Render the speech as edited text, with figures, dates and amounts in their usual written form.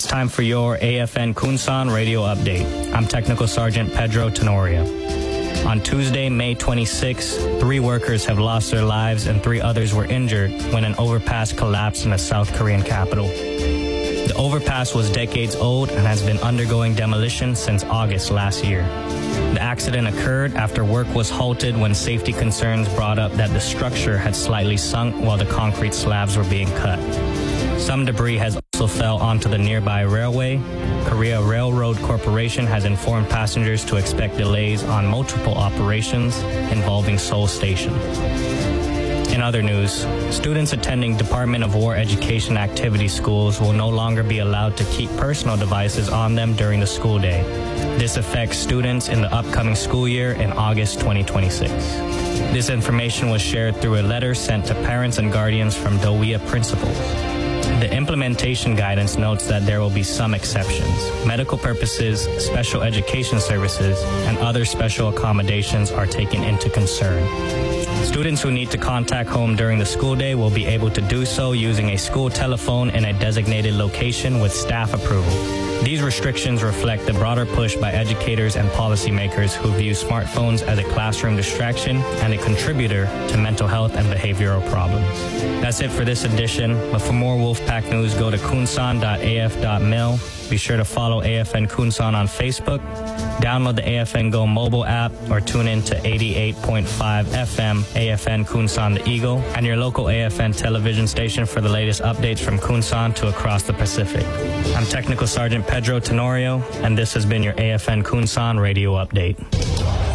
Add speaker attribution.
Speaker 1: time for your AFN Kunsan radio update. I'm Technical Sergeant Pedro Tenorio. On Tuesday, May 26, 3 workers have lost their lives and 3 others were injured when an overpass collapsed in the South Korean capital. The overpass was decades old and has been undergoing demolition since August last year. The accident occurred after work was halted when safety concerns brought up that the structure had slightly sunk while the concrete slabs were being cut. Some debris has also fell onto the nearby railway. Korea Railroad Corporation has informed passengers to expect delays on multiple operations involving Seoul Station. In other news, students attending Department of War Education activity schools will no longer be allowed to keep personal devices on them during the school day. This affects students in the upcoming school year in August 2026. This information was shared through a letter sent to parents and guardians from DOWIA principals. The implementation guidance notes that there will be some exceptions. Medical purposes, special education services, and other special accommodations are taken into concern. Students who need to contact home during the school day will be able to do so using a school telephone in a designated location with staff approval. These restrictions reflect the broader push by educators and policymakers who view smartphones as a classroom distraction and a contributor to mental health and behavioral problems. That's it for this edition, but for more Wolfpack news, go to kunsan.af.mil. Be sure to follow AFN Kunsan on Facebook, download the AFN Go mobile app, or tune in to 88.5 FM AFN Kunsan the Eagle and your local AFN television station for the latest updates from Kunsan to across the Pacific. I'm Technical Sergeant Pedro Tenorio, and this has been your AFN Kunsan radio update.